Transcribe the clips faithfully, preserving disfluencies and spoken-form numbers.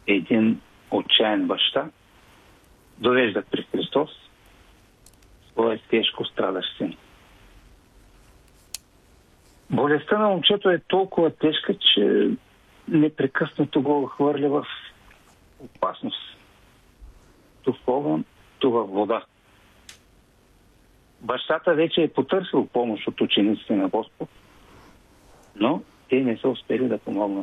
един отчаян баща довежда при Христос своя тежко страдащ син. Болестта на момчето е толкова тежка, че непрекъснато го хвърля в опасност. Ту в огън, ту във вода. Бащата вече е потърсил помощ от учениците на Господ, но те не са успели да помогнат.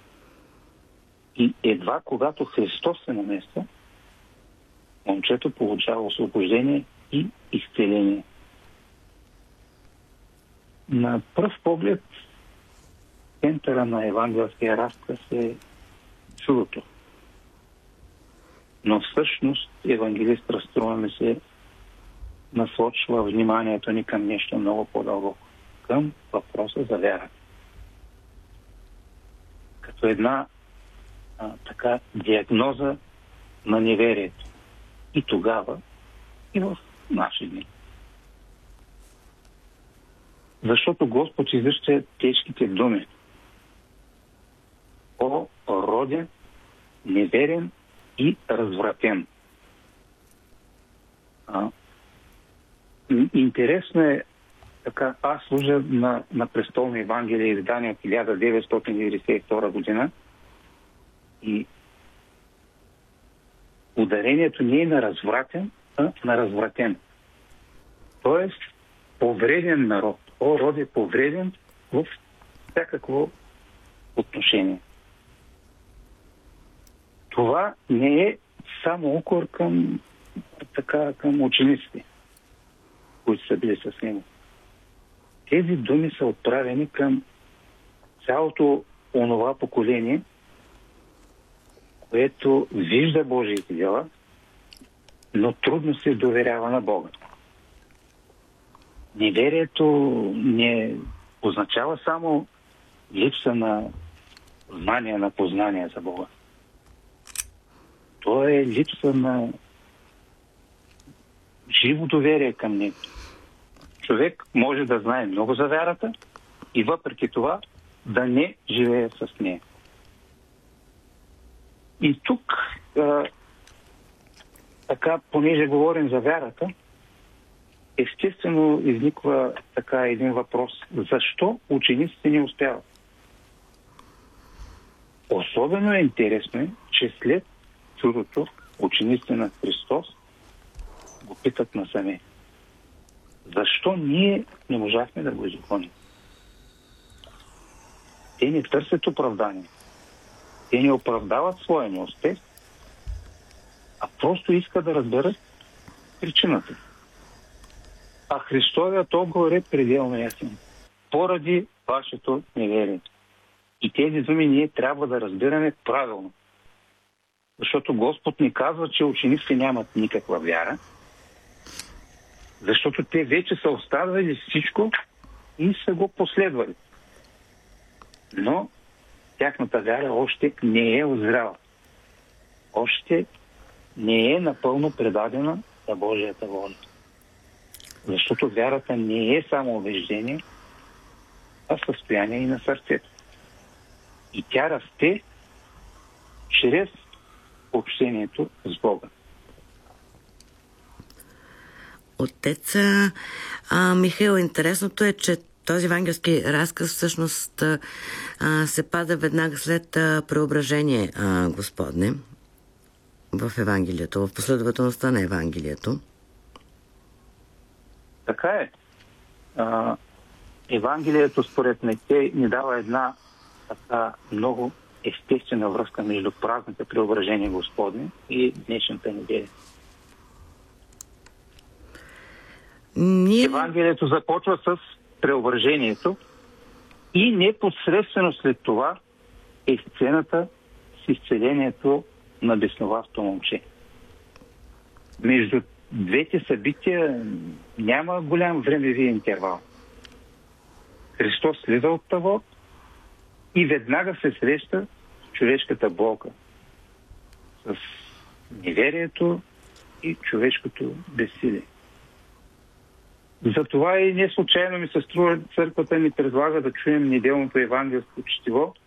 И едва когато Христос се намества, момчето получава освобождение и изцеление. На пръв поглед центъра на евангелския разказ е чудото. Но всъщност евангелист, разструваме се, насочва вниманието ни към нещо много по-дълбоко. Към въпроса за вяра. Като една а, така диагноза на неверието. И тогава, и в наши дни. Защото Господ изрича тежките думи. О, роден, неверен и развратен. А, интересно е, така, аз служа на, на престолно Евангелие, издание от хиляда деветстотин деветдесет и втора година, и ударението не е на развратен, а на развратен. Тоест, повреден народ. О, род е повреден в всякакво отношение. Това не е само укор към, така, към учениците, които са били с него. Тези думи са отправени към цялото онова поколение, което вижда Божиите дела, но трудно се доверява на Бога. Неверието не означава само липса на знание, на познание за Бога. То е липса на живо доверие към него. Човек може да знае много за вярата и въпреки това да не живее с нея. И тук, а, така, понеже говорим за вярата, естествено изниква така един въпрос. Защо учениците не успяват? Особено е интересно е, че след чудото учениците на Христос го питат насаме. Защо ние не можахме да го изгоним? Те не търсят оправдание. Те не оправдават своя неуспех, а просто искат да разберат причината. А Христовият отговор е пределно ясен. Поради вашето неверие. И тези думи ние трябва да разбираме правилно. Защото Господ ни казва, че учениците нямат никаква вяра, защото те вече са оставили всичко и са го последвали. Но тяхната вяра още не е озряла. Още не е напълно предадена за Божията воля. Защото вярата не е само убеждение, а състояние и на сърцето. И тя расте чрез общението с Бога. Отец а, Михаил, интересното е, че този евангелски разказ всъщност а, се пада веднага след а, преображение а, Господне в Евангелието, в последователността на Евангелието. Така е. А, Евангелието според Мете ни дава една така много естествена връзка между празните преображения Господни и днешната неделя. Ние... Евангелието започва с преображението и непосредствено след това е сцената с изцелението на бесновато момче. Между двете събития няма голям времеви интервал. Христос слиза от тавот и веднага се среща с човешката болка, с неверието и човешкото безсилие. Затова и не случайно ми се струва, църквата ни предлага да чуем неделното евангелско четиво